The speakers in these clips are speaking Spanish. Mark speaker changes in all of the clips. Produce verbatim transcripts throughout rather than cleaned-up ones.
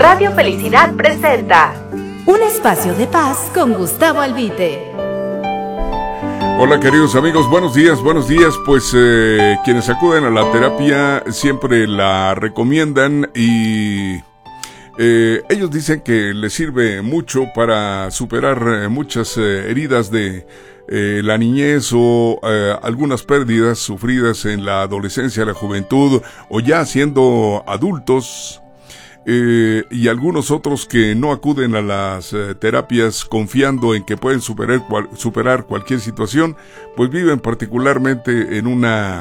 Speaker 1: Radio Felicidad presenta
Speaker 2: un espacio de paz con Gustavo Albite.
Speaker 3: Hola queridos amigos, buenos días, buenos días. Pues eh, quienes acuden a la terapia siempre la recomiendan y eh, ellos dicen que les sirve mucho para superar eh, muchas eh, heridas de eh, la niñez o eh, algunas pérdidas sufridas en la adolescencia, la juventud o ya siendo adultos. Eh, y algunos otros que no acuden a las eh, terapias confiando en que pueden superar, cual, superar cualquier situación, pues viven particularmente en una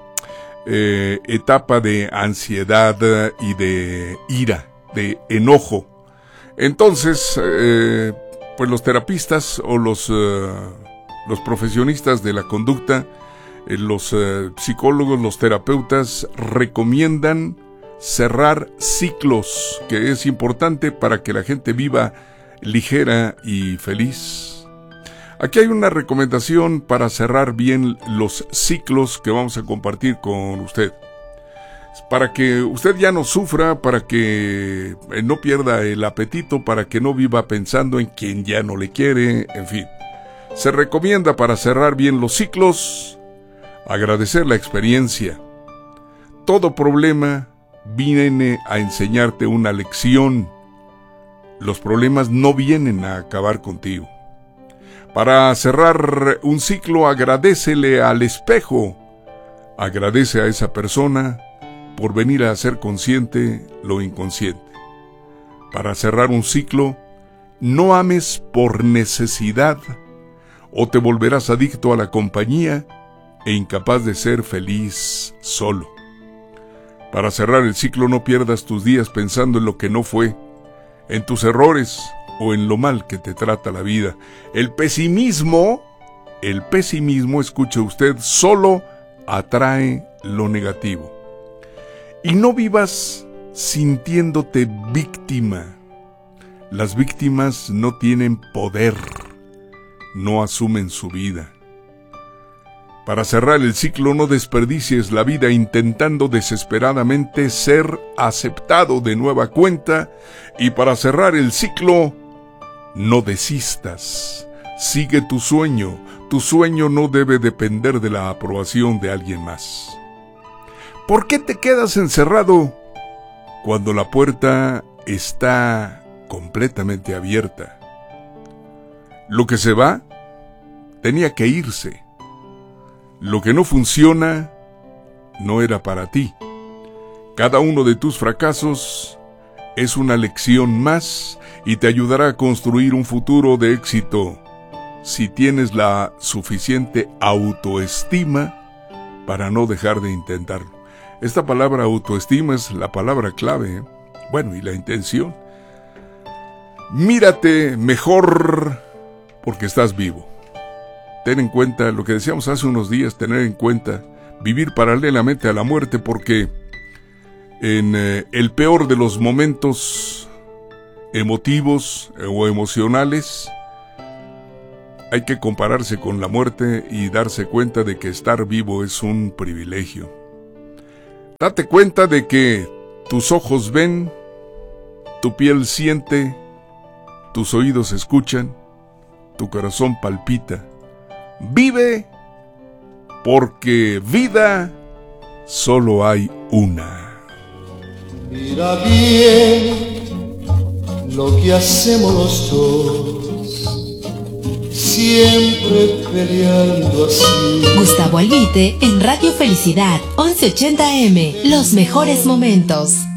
Speaker 3: eh, etapa de ansiedad y de ira, de enojo. Entonces, eh, pues los terapistas o los, eh, los profesionistas de la conducta, eh, los eh, psicólogos, los terapeutas recomiendan cerrar ciclos, que es importante para que la gente viva ligera y feliz. Aquí hay una recomendación para cerrar bien los ciclos que vamos a compartir con usted. Para que usted ya no sufra, para que no pierda el apetito, para que no viva pensando en quien ya no le quiere, en fin. Se recomienda para cerrar bien los ciclos, agradecer la experiencia. Todo problema viene a enseñarte una lección. Los problemas no vienen a acabar contigo. Para cerrar un ciclo, agradécele al espejo. Agradece a esa persona por venir a hacer consciente lo inconsciente. Para cerrar un ciclo, no ames por necesidad o te volverás adicto a la compañía e incapaz de ser feliz solo. Para cerrar el ciclo, no pierdas tus días pensando en lo que no fue, en tus errores o en lo mal que te trata la vida. El pesimismo, el pesimismo, escuche usted, solo atrae lo negativo. Y no vivas sintiéndote víctima. Las víctimas no tienen poder, no asumen su vida. Para cerrar el ciclo, no desperdicies la vida intentando desesperadamente ser aceptado de nueva cuenta. Y para cerrar el ciclo, no desistas. Sigue tu sueño. Tu sueño no debe depender de la aprobación de alguien más. ¿Por qué te quedas encerrado cuando la puerta está completamente abierta? Lo que se va, tenía que irse. Lo que no funciona, no era para ti. Cada uno de tus fracasos es una lección más y te ayudará a construir un futuro de éxito si tienes la suficiente autoestima para no dejar de intentarlo. Esta palabra autoestima es la palabra clave, ¿eh? Bueno, y la intención. Mírate mejor porque estás vivo. Ten en cuenta lo que decíamos hace unos días, tener en cuenta, vivir paralelamente a la muerte, porque en eh, el peor de los momentos emotivos eh, o emocionales, hay que compararse con la muerte y darse cuenta de que estar vivo es un privilegio. Date cuenta de que tus ojos ven, tu piel siente, tus oídos escuchan, tu corazón palpita. Vive, porque vida solo hay una.
Speaker 4: Mira bien lo que hacemos los dos, siempre peleando así.
Speaker 2: Gustavo Albite en Radio Felicidad, once ochenta eme, los mejores momentos.